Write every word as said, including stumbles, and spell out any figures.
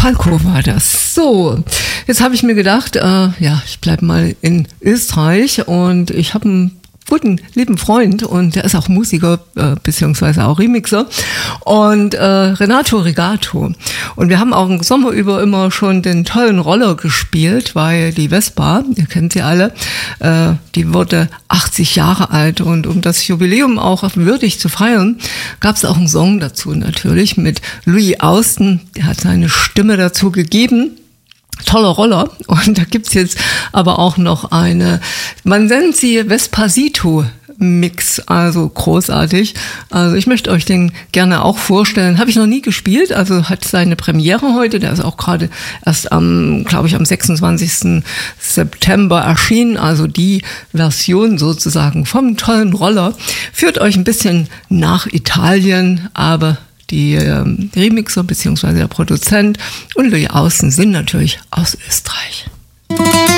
Falco war das. So, jetzt habe ich mir gedacht, äh, ja, ich bleibe mal in Österreich und ich habe einen guten, lieben Freund und der ist auch Musiker, äh, beziehungsweise auch Remixer und äh, Renato Regato. Und wir haben auch im Sommer über immer schon den tollen Roller gespielt, weil die Vespa, ihr kennt sie alle, äh, die wurde achtzig Jahre alt und um das Jubiläum auch würdig zu feiern, gab es auch einen Song dazu natürlich mit Louis Austin, der hat seine Stimme dazu gegeben. Toller Roller. Und da gibt's jetzt aber auch noch eine, man nennt sie Vespasito Mix, also großartig. Also ich möchte euch den gerne auch vorstellen. Habe ich noch nie gespielt, also hat seine Premiere heute. Der ist auch gerade erst am, glaube ich, am sechsundzwanzigsten September erschienen. Also die Version sozusagen vom tollen Roller. Führt euch ein bisschen nach Italien, aber die ähm, Remixer bzw. der Produzent und Louis Austen sind natürlich aus Österreich.